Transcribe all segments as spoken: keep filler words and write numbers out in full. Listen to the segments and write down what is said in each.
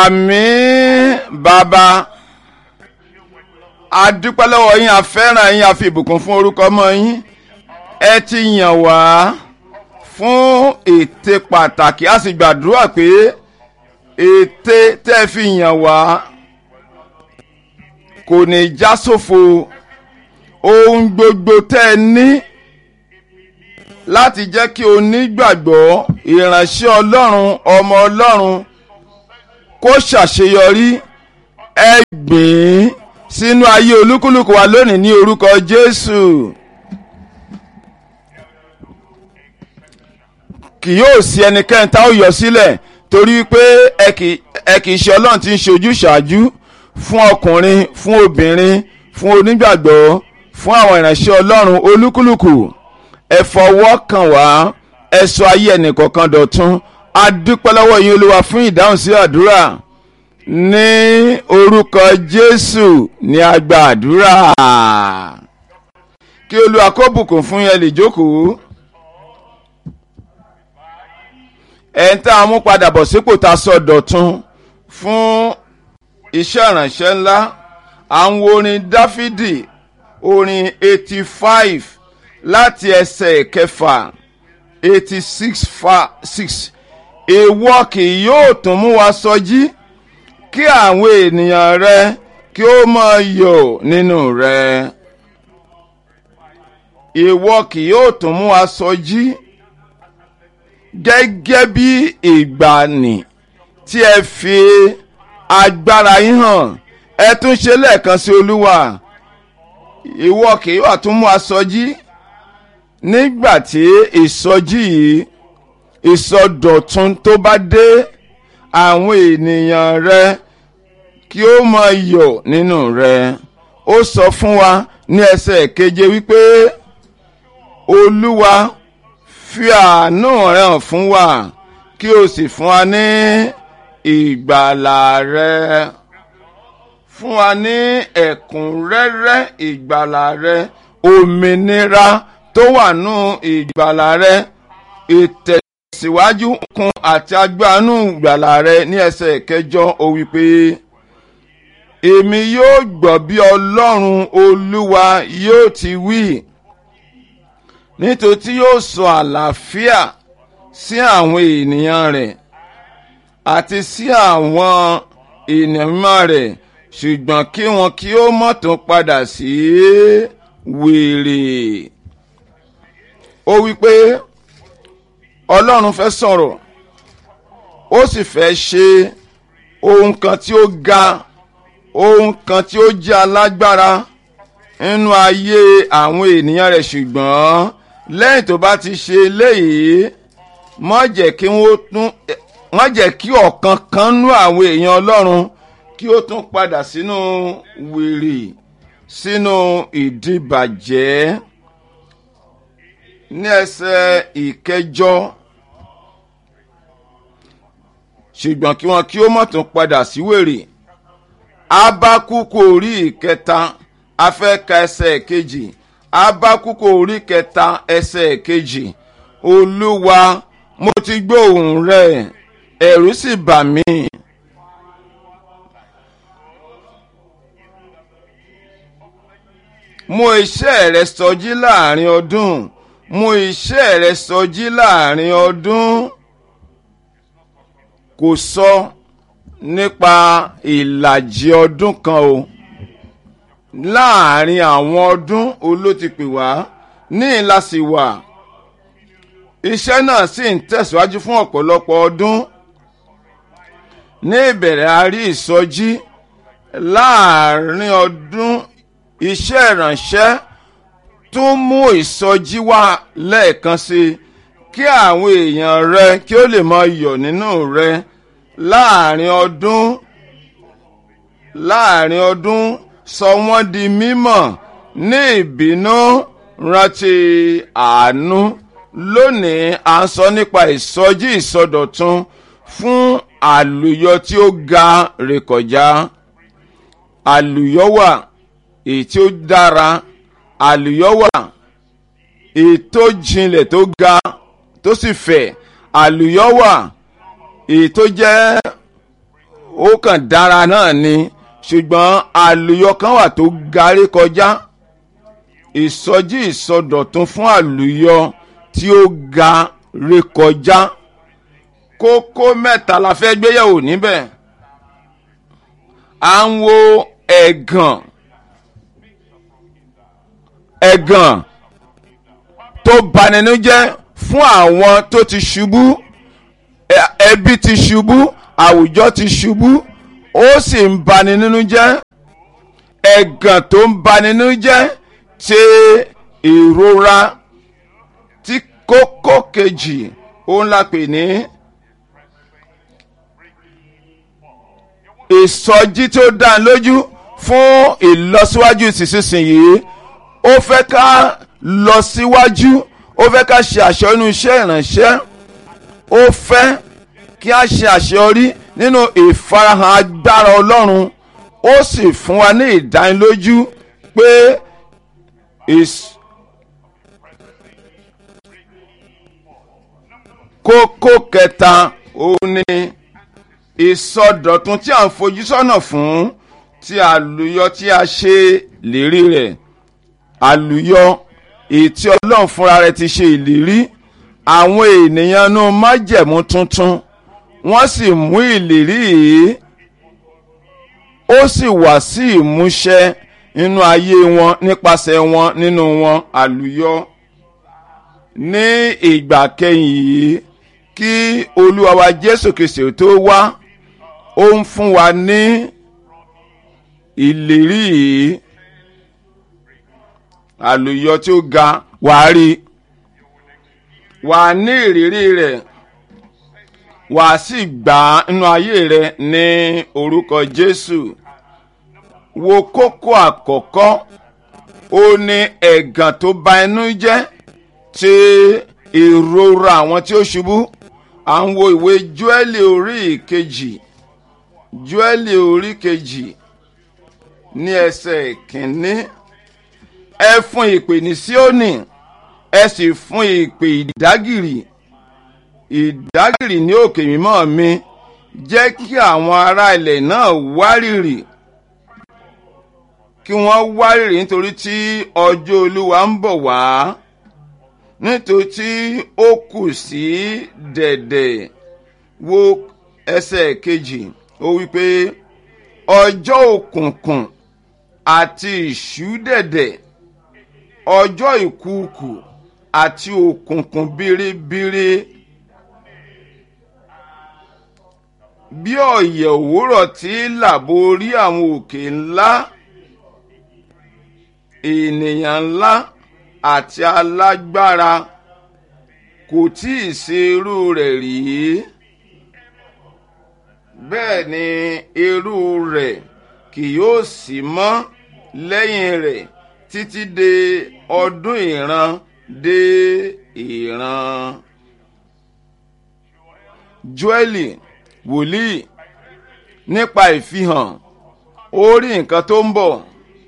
àmín. Bàbá, a dúpẹ́ lọ́wọ́ yín, a fẹ́ràn yín, a fi ìbùkún fún orúkọ ọmọ yín. Ẹ ti yàn wá fún ète pàtàkì, a sì gbàdúrà pé ète tẹ́ fi yàn wá kò ní já sófo. Ohun gbogbo tẹ́ ẹ ní láti jẹ́ kí onígbàgbọ́, ìránṣẹ́ Ọlọ́run, ọmọ Ọlọ́run kó ṣàṣeyọrí, ẹ gbìn sínú ayé olúkúlùkù wa lónìí ní orúkọ Jésù. Kì yóò sí ẹnikẹ́ni tá ó yọ sílẹ̀, torí pé ẹ kì í ṣe Ọlọ́run tí ń ṣojú ṣáájú fún ọkùnrin, fún obìnrin, fún onígbàgbọ́, fún àwọn ìránṣẹ́ Ọlọ́run olúkúlùkù. Ẹ fọwọ́ kàn wá, ẹ sọ ayé ẹnìkọ̀ọ̀kan dọ̀tun. A dúpẹ́ lọ́wọ́ yín Olúwa fún ìdáhùn sí àdúrà. Ní orúkọ Jésù ni a gba àdúrà. Kí Olúwa kó bùkún fún yín, ẹ lè jókòó. Ẹ ń tá a mú padà bọ̀ sípò tá a sọ dọ̀tun fún iṣẹ́ ìránṣẹ́ ńlá. À ń wo orin Dáfídì, orin eighty five láti ẹsẹ̀ kẹfà, eighty six fa six. Ìwọ kì yóò tún mú wa sọjí, kí àwọn ènìyàn rẹ kí ó máa yọ̀ nínú rẹ. Ìwọ kì yóò tún mú wa sọjí gẹ́gẹ́ bí ìgbàanì tí ẹ fi agbára yín hàn. Ẹ tún ṣe lẹ́ẹ̀kan sí Olúwa. Ìwọ kì yóò tún mú wa sọjí nígbà tí ìsọjí yìí, ìsọdọ̀tun tó bá dé, àwọn ènìyàn rẹ kí ó máa yọ̀ nínú rẹ. Ó sọ fún wa ní ẹsẹ̀ keje wípé Olúwa fi àánú rẹ hàn fún wa, kí o sì fún wa ní ìgbàlà rẹ. Fún wa ní ẹ̀kúnrẹ́rẹ́ ìgbàlà rẹ, òmìnira tó wà nù ìgbàlà rẹ, ìtẹ̀síwájú kún àti agbánú ìgbàlà rẹ. Ní ẹsẹ̀ kẹjọ ó wí pé èmi yóò gbọ́ bí Ọlọ́run Olúwa yóò ti wí, nítorí tí yóò sọ àlàáfíà sí àwọn ènìyàn rẹ̀ àti sí àwọn ènìyàn mímọ́ rẹ̀, ṣùgbọ́n kí wọn kí ó má tún padà sí wèrè. Ó wí pé Ọlọ́run fẹ́ sọ̀rọ̀, ó sì fẹ́ ṣe ohun kan tí ó ga, ohun kan tí ó jẹ́ alágbára nínú ayé àwọn ènìyàn rẹ̀, ṣùgbọ́n lẹ́yìn tó bá ti ṣe eléyìí, má jẹ́ kí wọ́n tún má jẹ́ kí ọ̀kan kan nú àwọn èèyàn Ọlọ́run kí ó tún padà sínú wèrè, sínú ìdìbàjẹ́. Ní ẹsẹ̀ ìkẹjọ, ṣùgbọ́n kí wọn kí ó má tún padà sí wèrè. Ábákúkù orí ìkẹta, afẹ́ka ẹsẹ̀ kejì. Ábákúkù orí kẹta ẹsẹ̀ kejì. Olúwa, mo ti gbọ́ ohùn rẹ, ẹ̀rù sì bà mí. Mú iṣẹ́ rẹ sọjí láàrin ọdún, mú iṣẹ́ rẹ sọjí láàrin ọdún. Kò sọ nípa ìlàjì ọdún kan o. Láàrin àwọn ọdún olótìpè wá ní ìlàsìwà. Iṣẹ́ náà sì ń tẹ̀síwájú fún ọ̀pọ̀lọpọ̀ ọdún. Ní ìbẹ̀rẹ̀ a rí ìsọjí. Láàrin ọdún, iṣẹ́ ìránṣẹ́ tún mú ìsọjí wá lẹ́ẹ̀kan sí, kí àwọn èèyàn rẹ kí ó lè máa yọ̀ nínú rẹ. Láàrin ọdún, láàrin ọdún sọ wọ́n di mímọ̀ ní ìbínú, rántí àánú. Lónìí à ń sọ nípa ìsọjí ìsọdọ̀tun fún àlùyọ tí ó ga rékọjá. Àlùyọ wà èyí tí ó dára, àlùyọ wà èyí tó jinlẹ̀ tó ga tó sì fẹ̀, àlùyọ wà èyí tó jẹ́ ó kàn dára náà ni ṣùgbọ́n àlùyọ kan wà tó garí kọjá ìsọjí ìsọdọ̀tun fún àlùyọ tí ó ga ré kọjá kókó mẹ́ta la fẹ́ gbéyẹ̀wò níbẹ̀ à ń wo ẹ̀gàn ẹ̀gàn tó bani nínú jẹ́ fún àwọn tó ti ṣubú ẹbí ti ṣubú àwùjọ ti ṣubú ó sì ń bani nínú jẹ́ ẹ̀gàn tó ń bani nínú jẹ́ ti ìrora tí kókó kejì òun la pè ní ìsọjí tó dá lójú fún ìlọsíwájú ìsinsìnyí ó fẹ́ ká lọ síwájú ó fẹ́ ká ṣe àṣeyọrí nínú iṣẹ́ ìránṣẹ́ ó fẹ́ kí a ṣe àṣeyọrí nínú ìfarahàn agbára Ọlọ́run ó sì fún wa ní ìdánilójú pé kókó kẹta òun ni ìsọdọ̀tun tí a ń fojú sọ́nà fún ti àlùyọ tí a ṣe lérí rẹ̀ àlùyọ èyí tí Ọlọ́run fúnra rẹ̀ ti ṣe ìlérí àwọn ènìyàn inú májẹ̀mú tuntun wọ́n sì mú ìlérí yìí ó sì wá sí ìmúṣẹ nínú ayé wọn nípasẹ̀ wọn nínú wọn àlùyọ ní ìgbà kẹyìn yìí kí Olúwa wa Jésù Kristi tó wá ó ń fún wa ní ìlérí yìí àlùyọ tí ó ga wàá rí wàá ní ìrírí rẹ̀ wàá sì gbà nínú ayé rẹ̀ ní orúkọ Jésù wo kókó àkọ́kọ́ ó ní ẹ̀gàn tó bà inú jẹ́ ti ìrora àwọn tí ó ṣubú à ń wo ìwé Jóẹ́lì orí ìkejì Jóẹ́lì orí kejì ní ẹsẹ̀ kìíní ẹ fún ìpè ní Síónì ẹ sì fún ìpè ìdágìrì ìdágìrì ní òkè mímọ́ mi jẹ́ kí àwọn ará ilẹ̀ náà wárìrì kí wọ́n wárìrì nítorí tí ọjọ́ Olúwa ń bọ̀ wá nítorí tí ó kù sí dẹ̀dẹ̀ wo ẹsẹ̀ kejì ó wípé ọjọ́ òkùnkùn àti ìṣúdẹ̀dẹ̀ ọjọ́ ìkùùkù àti òkùnkùn biribiri bí ọ̀yẹ̀ òwúrọ̀ tí làbò orí àwọn òkè ńlá ènìyàn ńlá àti alágbára kò tí ì ṣe irú rẹ̀ rí bẹ́ẹ̀ ni irú rẹ̀ kì yóò sí mọ́ lẹ́yìn rẹ̀ títí dé ọdún ìran dé ìran. Jóẹ́lì wòlíì nípa ìfihàn ó rí nǹkan tó ń bọ̀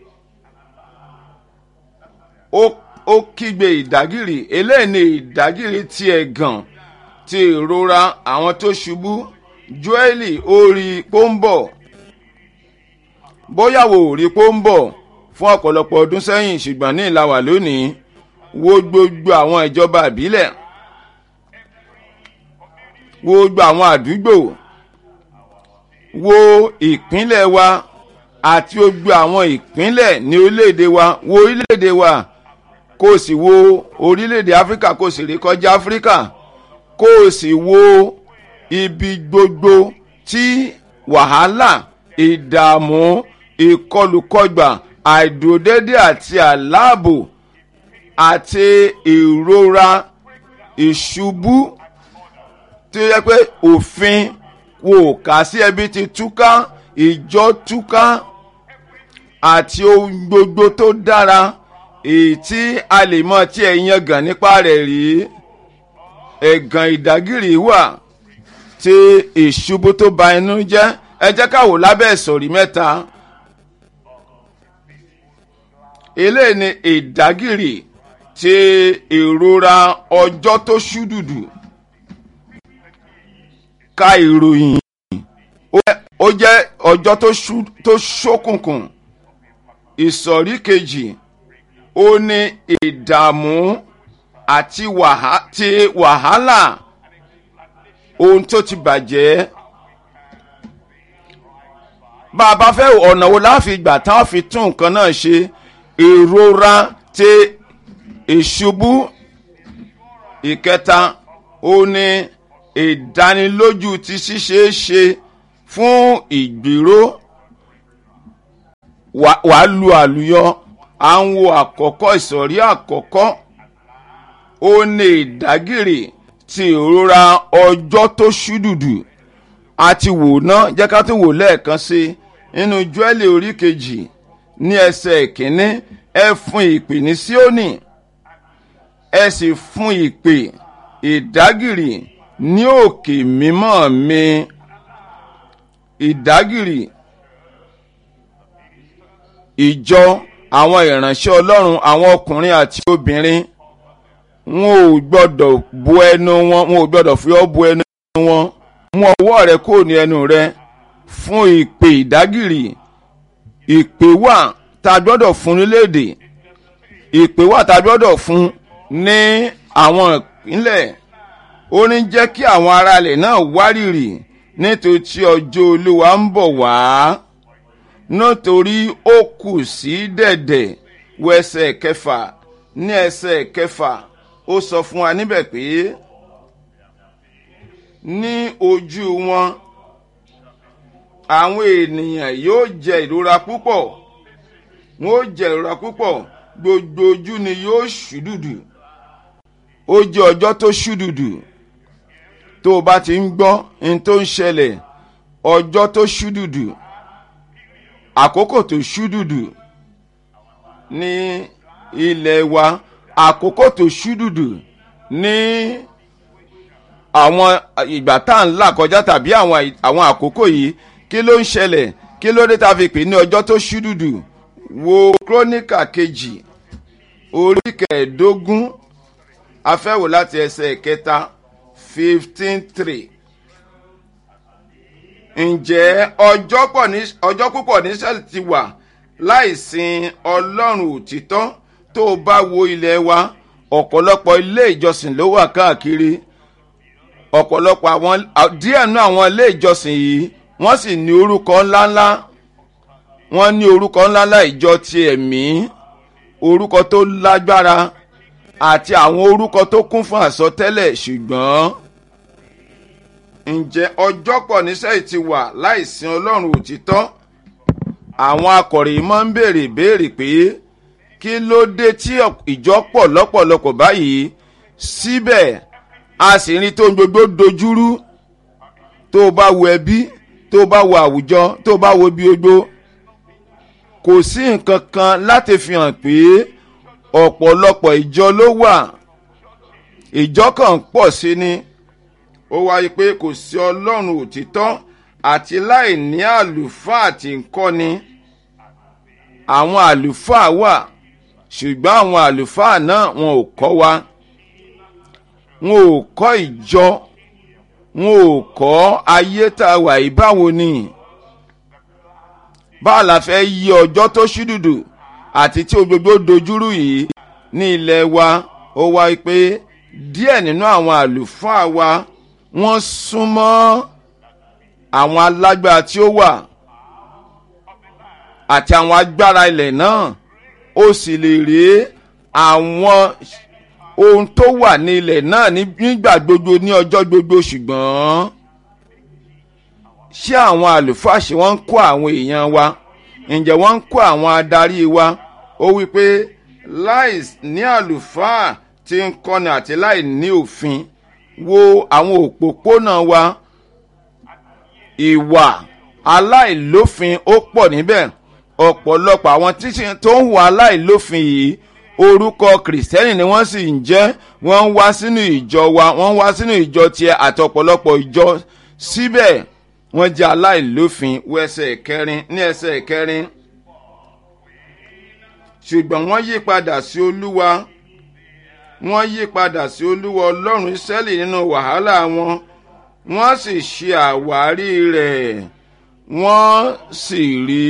ó kígbe ìdágìrì eléyìí ni ìdágìrì ti ẹ̀gàn ti ìrora àwọn tó ṣubú Jóẹ́lì ó rí pó ń bọ̀ bóyá wò rí pó ń bọ̀ fún ọ̀pọ̀lọpọ̀ ọdún sẹ́yìn ṣùgbọ́n ní ìlàwà lónìí wo gbogbo àwọn ìjọba ìbílẹ̀ wo gbogbo àwọn àdúgbò wo ìpínlẹ̀ wa àti gbogbo àwọn ìpínlẹ̀ ní orílẹ̀-èdè wa wo orílẹ̀-èdè wa kó o sì wo orílẹ̀-èdè Áfíríkà kó o sì rí kọjá Áfíríkà kó o sì wo ibi gbogbo tí wàhálà ìdààmú ìkọlùkọgbà àìdúródédé àti àláàbò àti ìrora ìṣubú tí ó yẹ pé òfin wò ká sí ẹbí ti túká ìjọ túká àti ohun gbogbo tó dára èyí tí a lè mọ tí ẹ yangàn nípa rẹ̀ rí ẹ̀gàn ìdágìrì wà tí ìṣubú tó bà inú jẹ́ ẹ jẹ́ ká wò lábẹ́ ìsọ̀rí mẹ́ta eléyìí ni ìdágìrì tí ìrora ọjọ́ tó ṣúdùdù ka ìròyìn ó jẹ́ ọjọ́ tó ṣókùnkùn. Ìsọ̀rí kejì ó ní ìdààmú àti wàhálà ohun tó ti bàjẹ́. Bá a bá fẹ́ ọ̀nà wo la fi gbà tá a fi tún nǹkan náà ṣe, ìrora ti ìṣubú. Ìkẹta ó ní ìdánilójú ti ṣíṣeé ṣe fún ìgbìró. Wàá lu àlùyọ. À ń wo àkọ́kọ́ ìsọ̀rí àkọ́kọ́ ó ní ìdágìrì ti ìrora ọjọ́ tó ṣúdùdù. A ti wò náà, jẹ́ ká tún wò lẹ́ẹ̀kan sí nínú Jóẹ́lì orí kejì ní ẹsẹ̀ ìkíní. Ẹ fún ìpè ní Síónì, ẹ sì fún ìpè ìdágìrì ní òkè mímọ́ mi. Ìdágìrì ìjọ àwọn ìránṣẹ́ Ọlọ́run, àwọn ọkùnrin àti obìnrin, wọn ò gbọ́dọ̀ bo ẹnu wọn, wọn ò gbọ́dọ̀ fi ọwọ́ bo ẹnu wọn. Mú ọwọ́ rẹ kúrò ní ẹnu rẹ fún ìpè ìdágìrì. Ìpè wà tá a gbọ́dọ̀ fún níléèdè, ìpè wà tá a gbọ́dọ̀ fún ní àwọn ìpínlẹ̀. Ó ní jẹ́ kí àwọn ará ilẹ̀ náà wárìrì nítorí tí ọjọ́ Olúwa ń bọ̀ wá, nítorí ó kù sí dẹ̀dẹ̀. Wo ẹsẹ̀ kẹfà. Ní ẹsẹ̀ kẹfà ó sọ fún wa níbẹ̀ pé ní ojú wọn àwọn ènìyàn yóò jẹ ìrora púpọ̀, wọn ó jẹ ìrora púpọ̀, gbogbo ojú ni yóò ṣúdùdù. Ó jẹ́ ọjọ́ tó ṣúdùdù. Tó o bá ti ń gbọ́ ní tó ń ṣẹlẹ̀, ọjọ́ tó ṣúdùdù, àkókò tó ṣúdùdù ní ilẹ̀ wa, àkókò tó ṣúdùdù ní àwọn ìgbà tá à ń là kọjá tàbí àwọn àkókò yìí. Kí ló ń ṣẹlẹ̀? Kí ló dé tá a fi pè ní ọjọ́ tó ṣúdùdù? Wo Kíróníkà kejì orí kẹẹ̀ẹ́dógún, a fẹ́ wò láti ẹsẹ̀ kẹta fifteen three. Ǹjẹ́ ọjọ́ púpọ̀ ní Ísírẹ́lì ti wà láìsìn Ọlọ́run òtítọ́? Tó o bá wo ilẹ̀ wa, ọ̀pọ̀lọpọ̀ ilé ìjọsìn ló wà káàkiri. Ọ̀pọ̀lọpọ̀ àwọn díẹ̀ nínú àwọn ilé ìjọsìn yìí wọ́n sì ní orúkọ ńláńlá. Wọ́n ní orúkọ ńláńlá ìjọ ti ẹ̀mí, orúkọ tó lágbára àti àwọn orúkọ tó kún fún àsọtẹ́lẹ̀. Ṣùgbọ́n ǹjẹ́ ọjọ́ pọ̀ ní Ísírẹ́lì ti wà láìsìn Ọlọ́run òtítọ́? Àwọn akọ̀ròyìn máa ń béèrè béèrè pé kí ló dé tí ìjọ pọ̀ lọ́pọ̀lọpọ̀ báyìí, síbẹ̀ a sì rí tó gbogbo dojúrú. Tó o bá wo ẹbí, tó o bá wo àwùjọ, tó o bá wo bí ogbó, kò sí nǹkan kan láti fi hàn pé ọ̀pọ̀lọpọ̀ ìjọ ló wà. Ìjọ kan pọ̀ sí ni. Ó wáyé pé kò sí Ọlọ́run òtítọ́ àti láì ní àlùfáà tí ń kọ́ni. Àwọn àlùfáà wà, ṣùgbọ́n àwọn àlùfáà náà wọn ò kọ́ wa. Wọn ò kọ́ ìjọ, wọn ò kọ́ ayé tá a wà yìí. Báwo ni báà la fẹ́ yí ọjọ́ tó ṣúdùdù àti tí gbogbo dojúrú yìí ní ilẹ̀ wa? Ó wáyé pé díẹ̀ nínú àwọn àlùfáà wa wọ́n súnmọ́ àwọn alágbára tí ó wà àti àwọn agbára ilẹ̀ náà. Ó sì lè rí àwọn ohun tó wà ní ilẹ̀ náà nígbà gbogbo ní ọjọ́ gbogbo. Ṣùgbọ́n ṣé àwọn àlùfáà ṣe wọ́n ń kọ́ àwọn èèyàn wa? Ǹjẹ́ wọ́n ń kọ́ àwọn adarí wa? Ó wí pé láì ní àlùfáà tí ń kọ́ni àti láì ní òfin. Wo àwọn òpópónà wa, ìwà aláìlófin ó pọ̀ níbẹ̀. Ọ̀pọ̀lọpọ̀ àwọn tíṣe tó ń wà aláìlófin yìí orúkọ kìrìsìtẹ́nì ni wọ́n sì ń jẹ́. Wọ́n ń wá sínú ìjọ wa, wọ́n ń wá sínú ìjọ tiẹ̀ àti ọ̀pọ̀lọpọ̀ ìjọ. Síbẹ̀ wọ́n jẹ́ aláìlófin. Wo ẹsẹ̀ kẹrin. Ní ẹsẹ̀ kẹrin, ṣùgbọ́n wọ́n yí padà sí Olúwa, wọ́n yí padà sí Olúwa Ọlọ́run Ísírẹ́lì nínú wàhálà wọn, wọ́n sì ṣe àwárí rẹ̀. wọ́n sì rí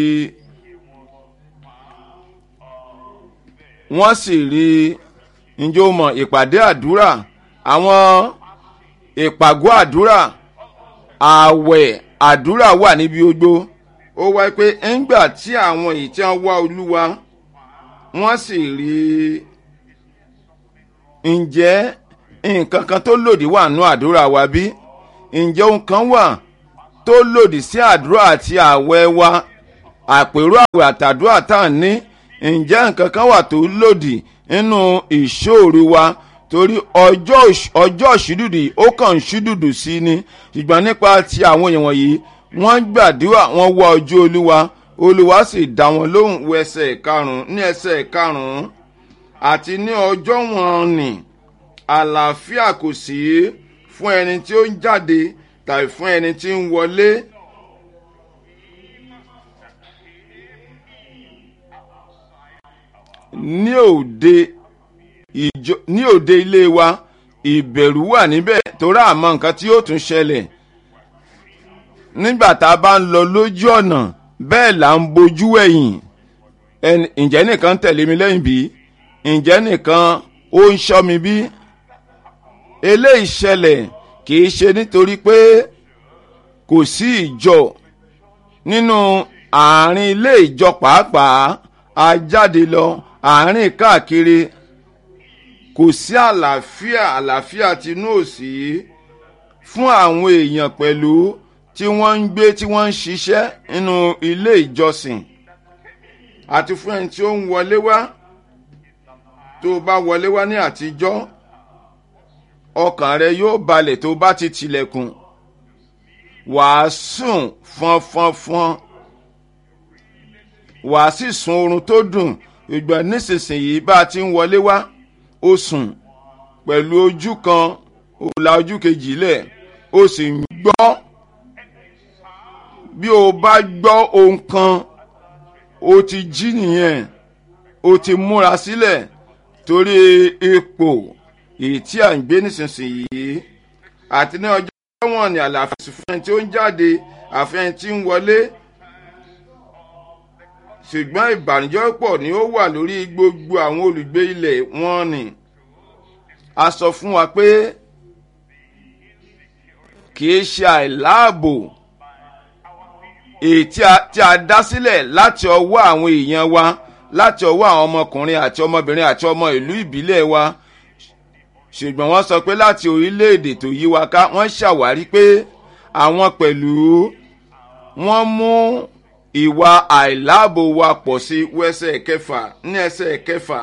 wọ́n sì rí ǹjẹ́ o mọ̀ ìpàdé àdúrà, àwọn ìpàgọ́ àdúrà, ààwẹ̀ àdúrà wà níbi gbogbo. Ó wá pé ńgbà tí àwọn èyí tí wọ́n wá Olúwa wọ́n sì rí ǹjẹ́ nǹkan kan tó lòdì wà nínú àdúrà wa bí? Ǹjẹ́ ohun kan wà tó lòdì sí àdúrà àti ààwẹ̀ wa, àpérò ààwẹ̀ àtàdúrà tá à ń ní? Ǹjẹ́ nǹkan kan wà tó lòdì nínú ìṣòro wa? Torí ọjọ́ ọjọ́ ìṣúdùdù ó kàn ń ṣúdùdù sí ni, ṣùgbọ́n nípa ti àwọn èèyàn wọ̀nyí wọ́n gbàdúrà, wọ́n wá ojú Olúwa, Olúwa sì dá wọn lóhùn. Wo ẹsẹ̀ karùn-ún, ní ẹsẹ̀ karùn-ún, àti ní ọjọ́ wọn nì àlàáfíà kò sí fún ẹni tí ó ń jáde tàbí fún ẹni tí ń wọlé. Ní òde ìjọ ní òde ilé wa ìbẹ̀rù wà níbẹ̀ torí àmọ́ nǹkan tí yóò tún ṣẹlẹ̀ nígbà tá a bá ń lọ lójú ọ̀nà, bẹ́ẹ̀ là ń bojú ẹ̀yìn. Ǹjẹ́ nìkan tẹ̀lé mi lẹ́yìn bí? Ǹjẹ́ nìkan ó ń ṣọ́ mi bí? Eléyìí ṣẹlẹ̀ kì í ṣe nítorí pé kò sí ìjọ nínú àárín ilé ìjọ, pàápàá a jáde lọ àárín káàkiri, kò sí àlàáfíà àlàáfíà tinú òsì fún àwọn èèyàn pẹ̀lú tí wọ́n ń gbé tí wọ́n ń ṣiṣẹ́ nínú ilé ìjọsìn, àti fún ẹni tí ó ń wọlé wá. Tó bá wọlé wá ní àtijọ́, ọkàn rẹ yóò balẹ̀. Tó bá ti tilẹ̀kùn, wàá sùn fọnfọnfọn, wàá sì sùn oorun tó dùn. Ìgbà nísinsìnyí bá a ti ń wọlé wá, ó sùn pẹ̀lú ojú kan, ó la ojú kejì lẹ̀, ó sì ń gbọ́. Bí o bá gbọ́ ohun kan, o ti jí nìyẹn, o ti múra sílẹ̀ torí ipò èyí tí à ń gbé nísinsìnyí. Àti ní ọjọ́ wọn ni àlàáfíà fún ẹni tí ó ń jáde àfi ẹni tí ń wọlé, ṣùgbọ́n ìbànújẹ́ pọ̀ ni ó wà lórí gbogbo àwọn olùgbé ilẹ̀ wọn ni. A sọ fún wa pé kì í ṣe àìláàbò èyí tí a dá sílẹ̀ láti ọwọ́ àwọn èèyàn wa, láti ọwọ́ àwọn ọmọkùnrin àti ọmọbìnrin àti ọmọ ìlú ìbílẹ̀ wa, ṣùgbọ́n wọ́n sọ pé láti orílẹ̀-èdè tó yí wa ká, wọ́n ṣàwárí pé àwọn pẹ̀lú wọ́n mú ìwà àìláàbò wa pọ̀ sí. Wẹ́sẹ̀ kẹfà, ní ẹsẹ̀ kẹfà,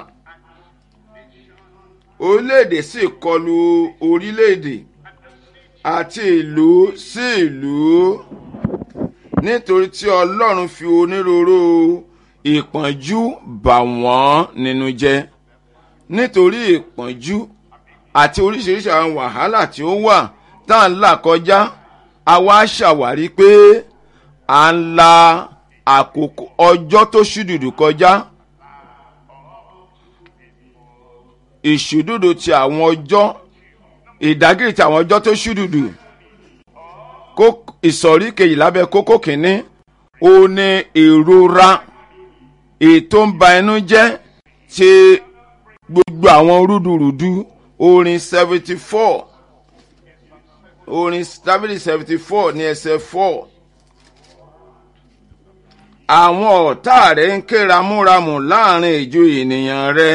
orílẹ̀-èdè sì kọlu orílẹ̀-èdè àti ìlú sí ìlú, nítorí tí Ọlọ́run fi onírúurú ìpọ́njú bà wọ́n nínú jẹ́. Nítorí ìpọ́njú àti oríṣiríṣi àwọn wàhálà tí ó wà tá à ń là kọjá, a wá ṣàwárí pé à ń la àkókò ọjọ́ tó ṣúdùdù kọjá. Ìṣúdùdù ti àwọn ọjọ́, ìdágìrì ti àwọn ọjọ́ tó ṣúdùdù. Ìsọ̀rí kejì lábẹ́ kókó kìíní, ó ní ìrora ètò ń ba ẹnu jẹ́ ti gbogbo àwọn rúdurùdu. Orin seventy four, orin seventy four ní ẹsẹ̀ four. Àwọn ọ̀tá rẹ̀ ń ké ramúramù láàrin ìjọ ènìyàn rẹ̀,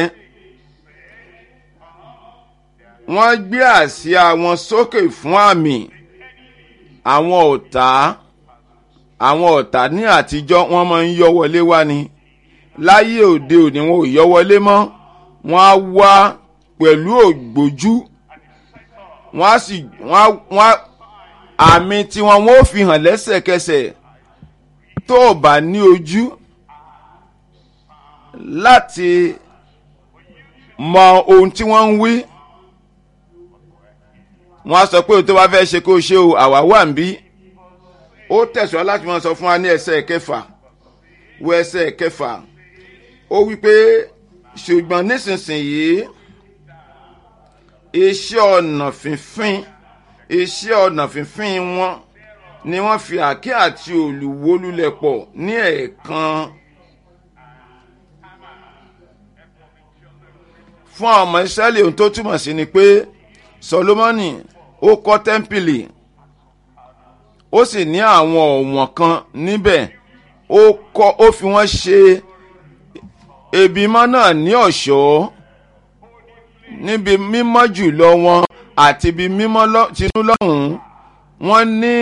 wọ́n gbé àsíá wọn sókè fún àmì. Àwọn ọ̀tá àwọn ọ̀tá ní àtijọ́ wọ́n máa ń yọ́ wọlé wá ni. Láyé òde òní wọn ò yọ́ wọlé mọ́, wọ́n á wá pẹ̀lú ògbójú, wọ́n á sì wọ́n àmì tí wọ́n wọ́n fi hàn lẹ́sẹ̀kẹsẹ̀. Tó o bá ní ojú láti mọ ohun tí wọ́n ń wí, wọ́n á sọ pé o tó bá fẹ́ ṣe kó o ṣe o, àwa wà ń bí. Ó tẹ̀sọ́ láti máa sọ fún wa ní ẹsẹ̀ kẹfà, wo ẹsẹ̀ kẹfà. Ó wí pé ṣùgbọ́n nísinsìnyí iṣẹ́ ọ̀nà fínfín iṣẹ́ ọ̀nà fínfín wọn ni wọ́n fi àáké àti òòlù wó lulẹ̀ pọ̀ ní ẹ̀ẹ̀kan. fún àwọn ọmọ Ísírẹ́lì ohun tó túmọ̀ sí ni pé Sólómọ́nì ó kọ́ tẹ́ḿpìlì, ó sì ní àwọn ọ̀wọ̀n kan níbẹ̀, ó kọ́ ó fi wọ́n ṣe ibi mímọ́ náà ní ọ̀ṣọ́, níbi mímọ́ jùlọ wọn àti ibi mímọ́ tinú lọ́hùn-ún. wọ́n ní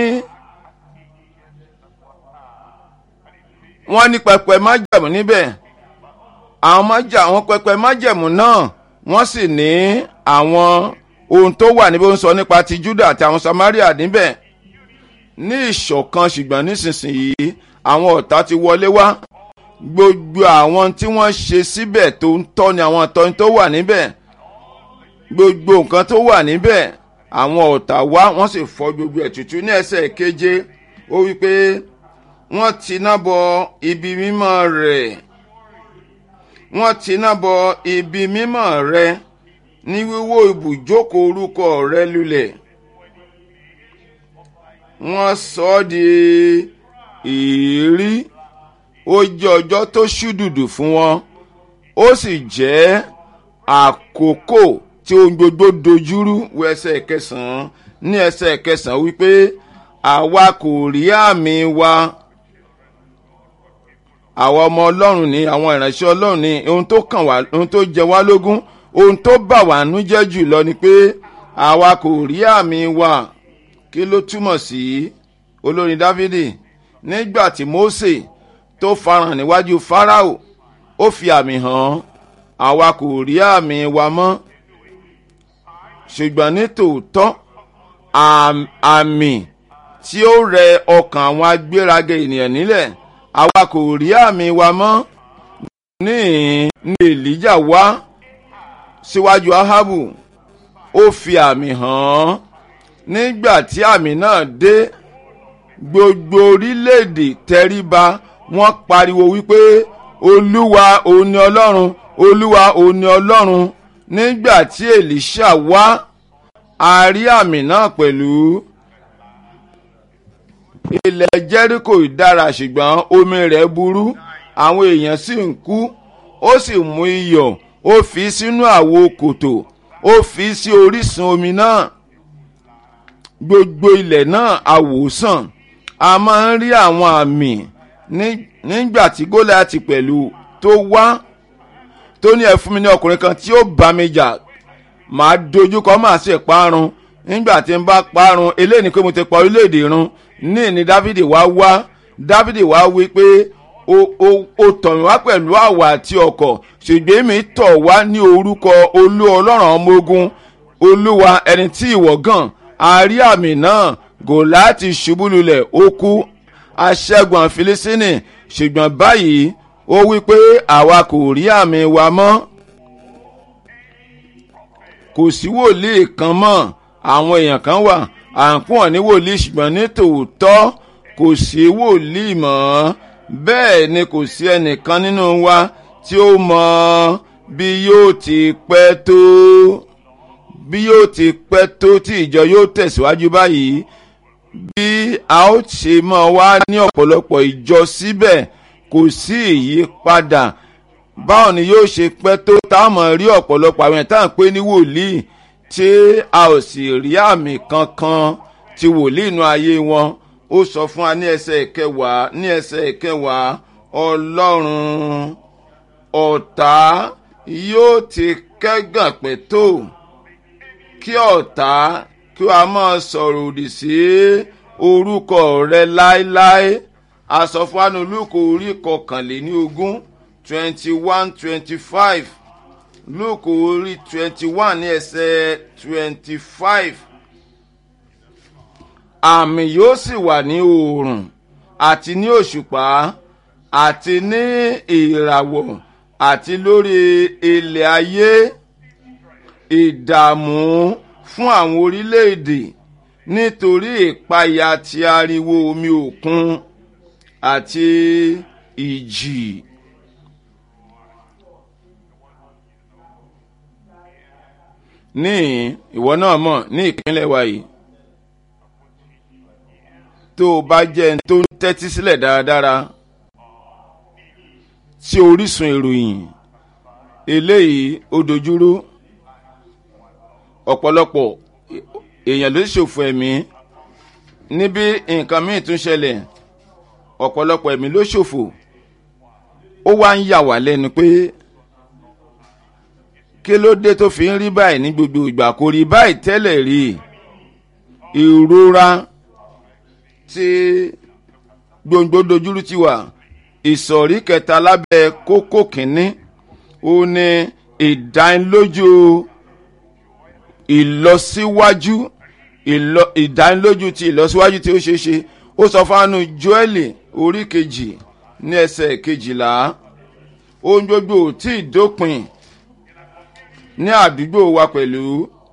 wọ́n ní pẹpẹ májẹ̀mú níbẹ̀, àwọn májà àwọn pẹpẹ májẹ̀mú náà wọ́n sì ní àwọn ohun tó wà níbẹ̀. ó ń sọ nípa ti Júdà àti àwọn Samaria níbẹ̀ ní ìṣọ̀kan, ṣùgbọ́n nísinsìnyí àwọn ọ̀tá ti wọlé wá. gbogbo àwọn tí wọ́n ṣe síbẹ̀ tó ń tọ́ ni àwọn ìtọ́ni tó wà níbẹ̀, gbogbo nǹkan tó wà níbẹ̀ àwọn ọ̀tá wá wọ́n sì fọ́ gbogbo ẹ̀ tútù. ní ẹsẹ̀ keje ó wí pé wọ́n tiná bọ ibi mímọ́ rẹ̀, wọ́n tiná bọ ibi mímọ́ rẹ̀ ní wíwó ibùjókòó orúkọ rẹ̀ lulẹ̀. wọ́n sọ ọ́ di èérí, ó jẹ́ ọjọ́ tó ṣúdùdù fún wọn, ó sì jẹ́ àkókò tí ohun gbogbo dojúrú. wo ẹsẹ̀ kẹsàn-án. ní ẹsẹ̀ kẹsàn-án wípé àwa kò rí àmì wa. àwa ọmọ Ọlọ́run ni, àwọn ìránṣẹ́ Ọlọ́run ni, ohun tó kàn wá, ohun tó jẹ wá lógún, ohun tó bà wá nú jẹ́ jù lọ ni pé àwa kò rí àmì wa. kí ló túmọ̀ sí? olórin Dáfídì nígbà tí Mósè tó farahàn níwájú Fáráò ó fi àmì hàn, àwa kò rí àmì wa mọ́. ṣùgbọ́n ní tòótọ́ àmì tí ó rẹ ọkàn àwọn agbéraga ènìyàn nílẹ̀, àwa kò rí àmì wa mọ́. ní ní Èlíjà wá síwájú Áhábù, ó fi àmì hàn. nígbà tí àmì náà dé, gbogbo orílẹ̀-èdè tẹríba, wọ́n pariwo wípé Olúwa òun ni Ọlọ́run, Olúwa òun ni Ọlọ́run. nígbà tí Èlíṣà wá, a rí àmì náà pẹ̀lú. ilẹ̀ Jẹ́ríkò dára ṣùgbọ́n omi rẹ̀ burú, àwọn èèyàn sì ń kú. ó sì mú iyọ̀, ó fi sínú àwo kòtò, ó fi sí orísun omi náà. gbogbo ilẹ̀ náà a wò sàn. a máa ń rí àwọn àmì nígbà tí Gólíátì pẹ̀lú tó wá tó ní ẹ fún mi ní ọkùnrin kan tí ó bá mi jà, màá dojúkọ, màá sì parun. nígbà tí n bá parun, eléyìí ni pé mo ti pa orílẹ̀-èdè run. ní ìní Dáfídì wá wá Dáfídì wá wí pé ó tọ̀ mí wá pẹ̀lú àwà àti ọ̀kọ̀, ṣùgbọ́n mi tọ̀ wá ní orúkọ Olú Ọlọ́run ọmọ ogun, Olúwa ẹni tí ìwọ gàn. a rí àmì náà, Gòláàtì ṣubú lulẹ̀, ó kú, aṣẹ́gun Fílísítínì. ṣùgbọ́n báyìí ó wí pé àwa kò rí àmì wa mọ́. kò sí wòlíì kan mọ́. àwọn èèyàn kan wà à ń pọ̀ ní wòlíì, ṣùgbọ́n ní tòótọ́ kò sí wòlíì mọ́. bẹ́ẹ̀ ni kò sí ẹnìkan nínú wa tí ó mọ bí yóò ti pẹ́ tó bí yóò ti pẹ́ tó tí ìjọ yóò tẹ̀síwájú báyìí. bí a ó ṣe máa wá ní ọ̀pọ̀lọpọ̀ ìjọ síbẹ̀ kò sí ìyípadà. báwo ni yóò ṣe pẹ́ tó táwọn rí ọ̀pọ̀lọpọ̀ àwọn ẹ̀ta ń pè ní wòlíì tí a ò sì rí àmì kankan ti wòlíì inú ayé wọn. ó sọ fún wa ní ẹsẹ̀ kẹwàá ní ẹsẹ̀ kẹwàá Ọlọ́run ọ̀tá yóò ti kẹ́gàn pẹ́ tó kí ọ̀tá kí a máa sọ̀rọ̀ òdì sí orúkọ rẹ láéláé. a sọ fún wa ní Lúùkù orí kọkànléní ogún twenty one twenty five. Lúùkù orí twenty one ní ẹsẹ̀ twenty five. àmì yóò sì wà ní oòrùn àti ní òṣùpá àti ní ìràwọ̀ àti lórí ilẹ̀ ayé, ìdààmú fún àwọn orílẹ̀-èdè nítorí ìpayà ti ariwo omi òkun àti ìjì. ní ìwọ náà mọ̀ ní ìpínlẹ̀ wa yìí tó o bá jẹ́ ẹni tó ń tẹ́tí sílẹ̀ dáradára sí orísun ìròyìn eléyìí ó dojúrú ọ̀pọ̀lọpọ̀ èèyàn ló ṣòfò ẹ̀mí níbi nǹkan míì tún ṣẹlẹ̀ ọ̀pọ̀lọpọ̀ ẹ̀mí ló ṣòfò ó wá ń yà wá lẹ́nu pé kí ló dé tó fi ń rí báyìí ní gbogbo ìgbà kò rí báyìí tẹ́lẹ̀ rí ìrora tí gbòǹgbò dojúrú ti wà ìsọ̀rí kẹta lábẹ́ kókó kínní ó ní ìdánilójú ìlọsíwájú ìlọ ìdánilójú ti ìlọsíwájú tí ó ṣeé ṣe ó sọ fáánù Jóẹ́lì orí kejì ní ẹsẹ̀ kejìlá ohun gbogbo tí ìdópin ní àdúgbò wa pẹ̀lú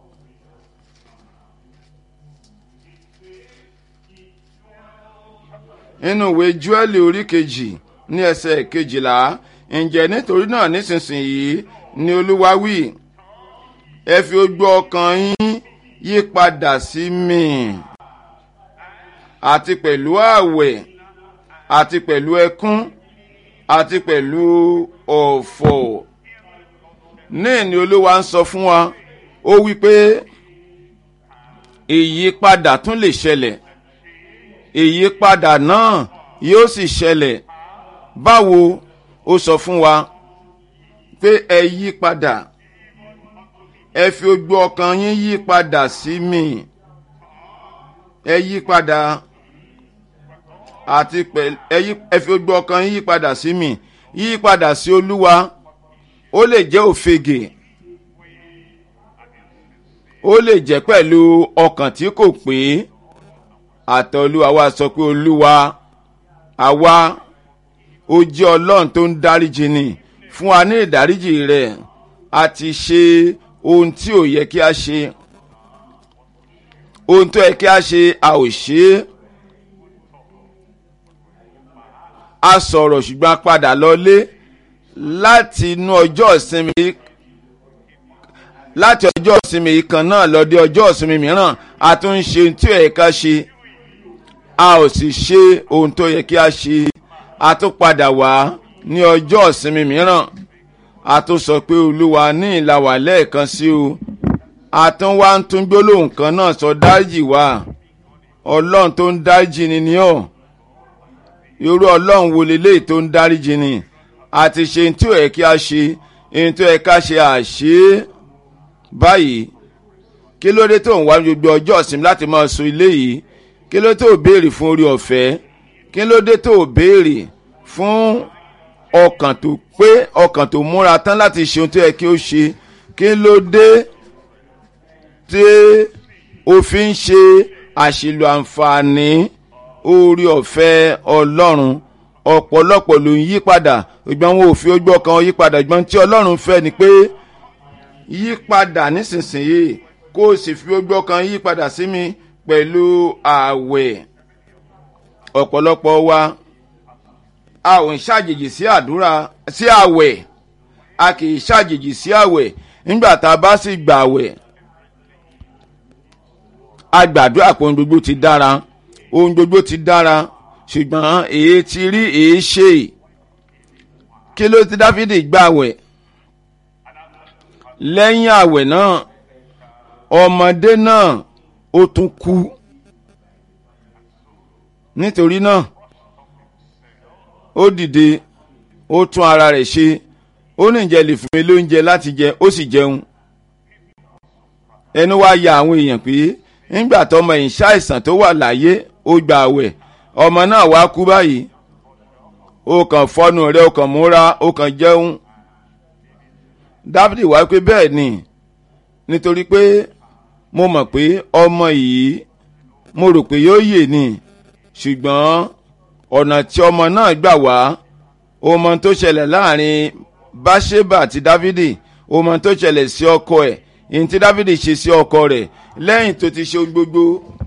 nínú ìwé Jóẹ́lì orí kejì ní ẹsẹ̀ kejìlá ǹjẹ́ nítorí náà nísinsìnyí ni Olúwa wí ẹ fi ojú ọkàn yín yí padà sí mi àti pẹ̀lú ààwẹ̀ àti pẹ̀lú ẹkún àti pẹ̀lú ọ̀fọ̀ ní ni Olúwa ń sọ fún wa ó wí pé ìyípadà tún lè ṣẹlẹ̀ ìyípadà náà yóò sì ṣẹlẹ̀ báwo ó sọ fún wa pé ẹ yí padà ẹ fi ojú ọkàn yín yí padà sí mi ẹ yí padà àti pẹ̀lú ẹ fi ojú ọkàn yín yí padà sí mi yí padà sí Olúwa ó lè jẹ́ òfegè ó lè jẹ́ pẹ̀lú ọkàn tí kò pé àtọ̀ Olúwa wa sọ pé Olúwa àwa ó jẹ́ Ọlọ́run tó ń dáríjì ni fún wa ní ìdáríjì rẹ̀ a ti ṣe ohun tí ò yẹ kí a ṣe ohun tó yẹ kí a ṣe a ò ṣe é a sọ̀rọ̀ ṣùgbọ́n a padà lọlé láti inú ọjọ́ ìsinmi láti ọjọ́ ìsinmi kan náà lọ dé ọjọ́ ìsinmi mìíràn a tún ń ṣe ohun tí ò yẹ ká ṣe a ò sì ṣe ohun tó yẹ kí a ṣe a tún padà wá ní ọjọ́ ìsinmi mìíràn a tún sọ pé Olúwa ní ìlàwà lẹ́ẹ̀kan sí o a tún wá ń tún gbólóhùn kan náà sọ dáríjì wá Ọlọ́run tó ń dáríjì ni ni ọ́ irú Ọlọ́run wo leléyìí tó ń dáríjì ni a ti ṣe ohun tí ò yẹ kí a ṣe ohun tó yẹ ká ṣe àṣe báyìí kí ló dé tó ń wá gbogbo ọjọ́ ìsinmi láti máa sọ ilé yìí kí ló tó béèrè fún orí ọ̀fẹ́ kí ló dé tó béèrè fún ọkàn tó pé ọkàn tó múra tán láti ṣe ohun tó yẹ kí ó ṣe kí ló dé tí ó fi ń ṣe àṣìlò àǹfààní orí ọ̀fẹ́ Ọlọ́run ọ̀pọ̀lọpọ̀ ló ń yí padà ìgbọ́n wọn ò fi ojú ọkàn yí padà ìgbọ́n tí Ọlọ́run fẹ́ ni pé yí padà nísinsìnyí kó o sì fi ojú ọkàn yí padà sí mi pẹ̀lú ààwẹ̀ ọ̀pọ̀lọpọ̀ wa a ò ń ṣàjèjì sí àdúrà sí ààwẹ̀ a kì í ṣàjèjì sí ààwẹ̀ nígbà tá a bá sì gbà ààwẹ̀ a gbàdúrà pé ohun gbogbo ti dára ohun gbogbo ti dára ṣùgbọ́n èyí ti rí èyí ṣe kí ló ti Dáfídì gbà ààwẹ̀ lẹ́yìn ààwẹ̀ náà ọmọdé náà ó tún kú nítorí náà ó dìde ó tún ara rẹ̀ ṣe ó ní ǹjẹ́ lè fún mi lóúnjẹ láti jẹ ó sì jẹun ẹnu wá ya àwọn èèyàn pé nígbà tọmọ yìí ṣàìsàn tó wà láyé ó gba àwẹ̀ ọmọ náà wá kú báyìí ó kàn fọnù rẹ̀ ó kàn múra ó kàn jẹun Dáfídì wá pé bẹ́ẹ̀ ni nítorí pé mo mọ̀ pé ọmọ yìí mo rò pé yóò yè ni ṣùgbọ́n ọ̀nà tí ọmọ náà gbà wá ọmọ tó ṣẹlẹ̀ láàrin Báṣébà àti Dáfídì ọmọ tó ṣẹlẹ̀ sí ọkọ ẹ̀ ìyẹn tí Dáfídì ṣe sí ọkọ rẹ̀ lẹ́yìn tó ti ṣe gbogbo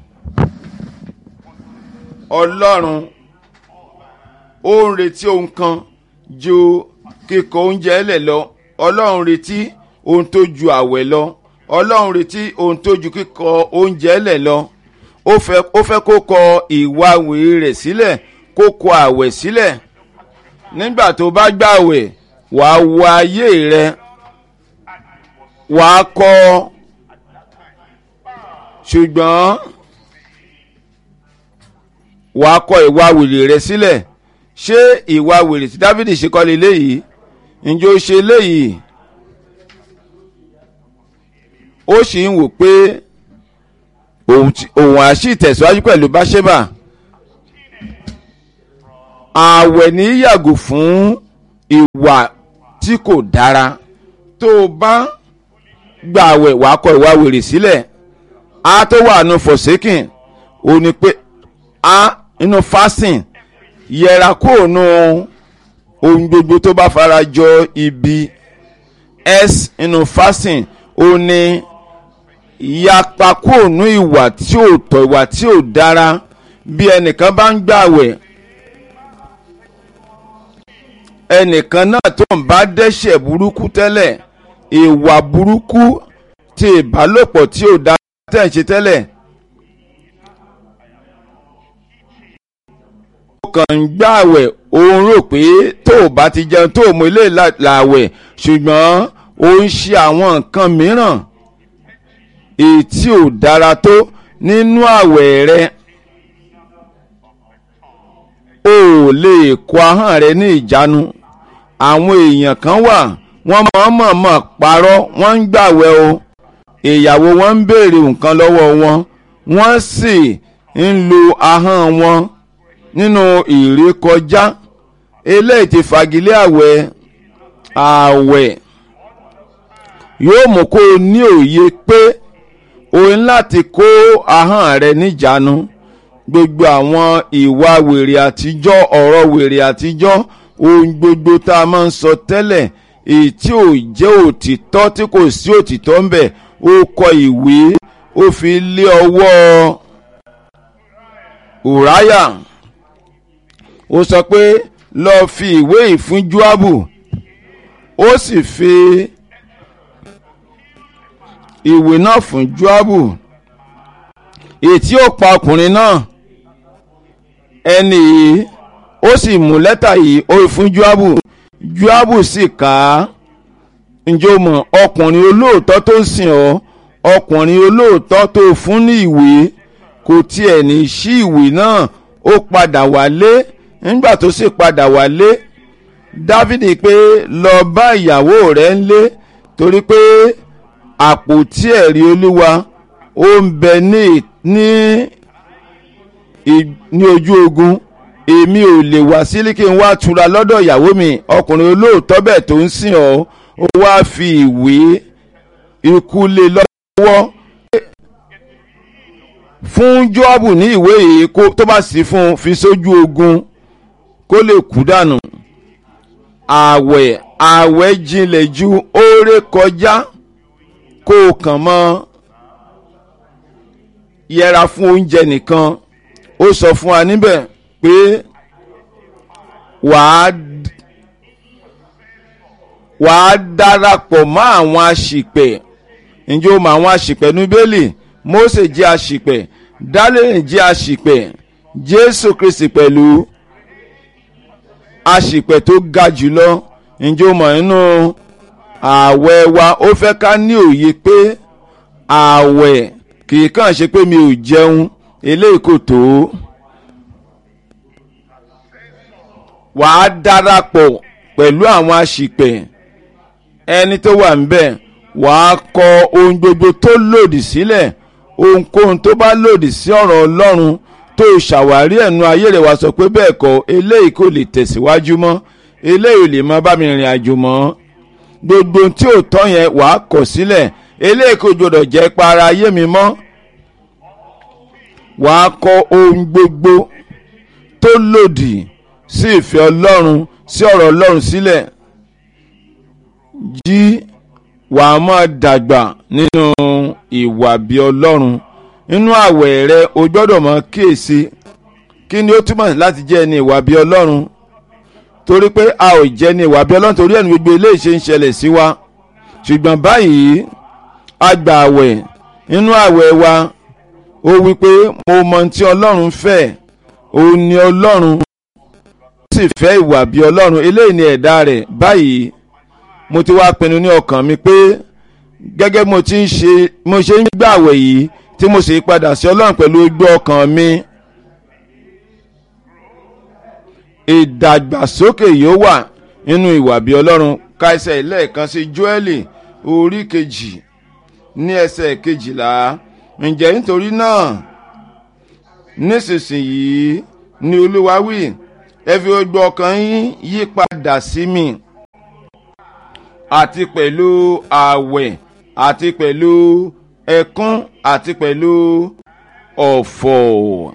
Ọlọ́run ó ń retí ohun kan ju kíkọ oúnjẹ ẹlẹ̀ lọ Ọlọ́run retí ohun tó ju àwẹ̀ lọ Ọlọ́run retí ohun tó ju kíkọ oúnjẹ ẹlẹ̀ lọ ó fẹ́ ó fẹ́ kó kọ ìwà wèrè rẹ̀ sílẹ̀ kó kọ àwẹ̀ sílẹ̀. Nígbà tó bá gbààwẹ̀ wàá wo ayé rẹ wàá kọ, ṣùgbọ́n wàá kọ ìwà wèrè rẹ sílẹ̀. Ṣé ìwà wèrè tí Dáfídì ṣe kọ́ leléyìí? Ǹjẹ́ ó ṣe léyìí? Ó sì ń wò pé òun á sì tẹ̀síwájú pẹ̀lú Báṣẹ́bà. Ààwẹ̀ ní yàgò fún ìwà tí kò dára. Tó o bá gba ààwẹ̀ wàá kọ ìwà wèrè sílẹ̀. A tó wà nù forsaking ó ní pé a nínú fasting yẹra kúrò nù ohun gbogbo tó bá fara jọ ibi. S nínú fasting ó ní yapa kúrò nù ìwà tí ò tọ́, ìwà tí ò dára. Bí ẹnìkan bá ń gbààwẹ̀, ẹnìkan náà tó ń bá dẹ́ṣẹ̀ burúkú tẹ́lẹ̀, ìwà burúkú tí ìbálòpọ̀ tí ò dára tẹ̀ ń ṣe tẹ́lẹ̀, ó kàn ń gbààwẹ̀, òun rò pé tó o bá ti jẹun tó o mú ilé làwẹ̀, ṣùgbọ́n ó ń ṣe àwọn nǹkan mìíràn èyí tí ò dára tó nínú àwẹ̀ rẹ. O ò lè kó ahọ́n rẹ ní ìjánu. Àwọn èèyàn kan wà wọ́n máa ń mọ̀ọ́mọ̀ parọ́, wọ́n ń gbààwẹ̀ o, ìyàwó wọn ń béèrè nǹkan lọ́wọ́ wọn, wọ́n sì ń lo ahọ́n wọn nínú ìrékọjá. Eléyìí ti fagilé àwẹ̀. Àwẹ̀ yóò mú kó o ní òye pé o ní láti kó ahọ́n rẹ níjánu. Gbogbo àwọn ìwà wèrè àtijọ́, ọ̀rọ̀ wèrè àtijọ́, ohun gbogbo tá a máa ń sọ tẹ́lẹ̀ èyí tí ò jẹ́ òtítọ́, tí kò sí òtítọ́ ń bẹ̀, ó kọ ìwé ó fi lé ọwọ́ Ùráyà. Ó sọ pé lọ fi ìwé yìí fún Jóábù. Ó sì fi ìwé náà fún Jóábù, èyí tí ó pa ọkùnrin náà. Ẹni yìí ó sì mú lẹ́tà yìí ó fún Jóábù. Jóábù sì kà á. Ǹjẹ́ o mọ̀, ọkùnrin olóòótọ́ tó ń sìn ọ́, ọkùnrin olóòótọ́ tó fún ní ìwé, kò tiẹ̀ ní ṣí ìwé náà. Ó padà wálé. Nígbà tó sì padà wálé, Dáfídì pé lọ bá ìyàwó rẹ̀ ńlé, torí pé àpótí ẹ̀rí Olúwa ó ń bẹ ní ní ní ojú ogun. Èmi ò lè wá sílé kí n wá tura lọ́dọ̀ ìyàwó mi. Ọkùnrin olóòótọ́ bẹ́ẹ̀ tó ń sìn ọ́, ó wá fi ìwé ikú lé lọ́wọ́. Fún Jóábù ní ìwé yìí kó tó bá sì fún fi sójú ogun kó lè kú dànù. Àwẹ̀ àwẹ̀ jinlẹ̀ ju oore kọjá kó o kàn mọ́ yẹra fún oúnjẹ nìkan. Ó sọ fún wa níbẹ̀ pé wàá wàá darapọ̀ mọ́ àwọn aṣìpẹ̀. Ǹjẹ́ o mọ̀ àwọn aṣìpẹ̀ ní Bíbélì? Mósè jẹ́ aṣìpẹ̀, Dánìélì jẹ́ aṣìpẹ̀, Jésù Kristi pẹ̀lú aṣìpẹ̀ tó ga jùlọ. Ǹjẹ́ o mọ̀ nínú ààwẹ̀ wa ó fẹ́ ká ní òye pé ààwẹ̀ kì í kàn ṣe pé mi ò jẹun, eléyìí kò tó. Wàá darapọ̀ pẹ̀lú àwọn aṣìpẹ̀. Ẹni tó wà níbẹ̀, wàá kọ ohun gbogbo tó lòdì sílẹ̀. Ohunkóhun tó bá lòdì sí ọ̀rọ̀ Ọlọ́run tó ṣàwárí ẹ̀nu ayé rẹ̀, wá sọ pé bẹ́ẹ̀ kọ́, eléyìí kò lè tẹ̀síwájú mọ́, eléyìí ò lè máa bá mi rìn àjò mọ́. Gbogbo tí ò tọ́ yẹn wàá kọ̀ sílẹ̀. Eléyìí kò gbọdọ̀ jẹ́ ipa ara ayé mi mọ́. Wàá kọ ohun gbogbo tó lòdì sí ìfẹ́ Ọlọ́run, sí ọ̀rọ̀ Ọlọ́run sílẹ̀. Jí wàá máa dàgbà nínú ìwà bí Ọlọ́run. Nínú àwẹ̀ rẹ o gbọ́dọ̀ máa kíyèsí kí ni ó túmọ̀ láti jẹ́ ẹni ìwà bí Ọlọ́run. Torí pé a ò jẹ́ ní ìwà bí Ọlọ́run, torí ẹni gbogbo eléyìí ṣe ń ṣẹlẹ̀ sí wa. Ṣùgbọ́n báyìí a gbà àwẹ̀. Nínú àwẹ̀ wa ó wí pé mo mọ ohun tí ọlọ́run fẹ́, òun ni ọlọ́run ó sì fẹ́ ìwà bí ọlọ́run, eléyìí ni ẹ̀dá rẹ̀. Báyìí mo ti wá pinnu ní ọkàn mi pé gẹ́gẹ́ mo ti ń ṣe mo ṣe ń gbààwẹ̀ yìí tí mo sì padà sí ọlọ́run pẹ̀lú ojú ọkàn mi, ìdàgbàsókè yóò wà nínú ìwà bí ọlọ́run. Ka ẹsẹ̀ ìlẹ́ẹ̀kan sí Jóẹ́lì orí kejì ní ẹsẹ̀ kejìlá. Ǹjẹ́ nítorí náà nísinsìnyí ni Olúwa wí, ẹ fi ojú ọkàn yín yí padà sí mi, àti pẹ̀lú ààwẹ̀ àti pẹ̀lú ẹkún àti pẹ̀lú ọ̀fọ̀.